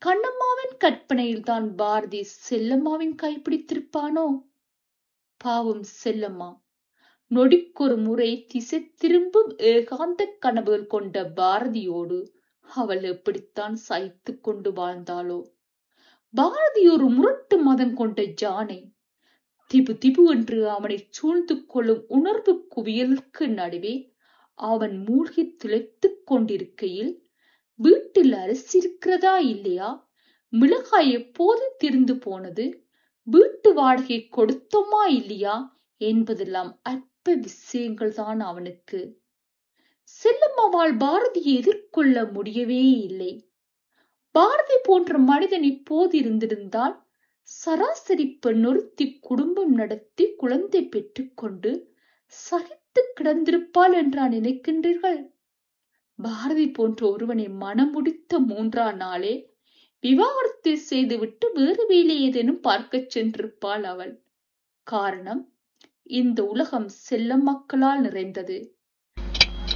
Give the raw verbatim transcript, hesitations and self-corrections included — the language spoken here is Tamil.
கண்ணம்மாவின் கற்பனையில்தான் பாரதி செல்லம்மாவின் கைப்பிடித்திருப்பானோ? பாவம் செல்லம்மா, நொடிக்கொரு முறை திசை திரும்பும் ஏகாந்த கனவுகள் கொண்ட பாரதியோடு அவள் எப்படித்தான் சகித்துக் கொண்டு வாழ்ந்தாளோ? பாரதி ஒரு முரட்டு மதம் கொண்ட ஜானை. திபு திபு என்று அவனை சூழ்ந்து கொள்ளும் உணர்வு குவியலுக்கு நடுவே அவன் மூழ்கி திளைத்துக் கொண்டிருக்கையில், வீட்டில் அரிசி இருக்கிறதா இல்லையா, மிளகாய் எப்போது திரிந்து போனது, வீட்டு வாடகை கொடுத்தோமா இல்லையா என்பதெல்லாம் அற்ப விஷயங்கள் தான் அவனுக்கு. செல்லம்மாவால் பாரதியை எதிர்கொள்ள முடியவே இல்லை. பாரதி போன்ற மனிதன் இப்போது இருந்திருந்தால் சராசரி பெண்ணொருத்தி குடும்பம் நடத்தி குழந்தை பெற்றுக்கொண்டு சகித்து கிடந்திருப்பாள் என்றா நினைக்கின்றீர்கள்? பாரதி போன்ற ஒருவனை மனமுடித்த மூன்றாம் நாளே விவாகரத்தை செய்துவிட்டு வேறு வேலை ஏதேனும் பார்க்க சென்றிருப்பாள் அவள். காரணம், இந்த உலகம் செல்லம் மக்களால் நிறைந்தது.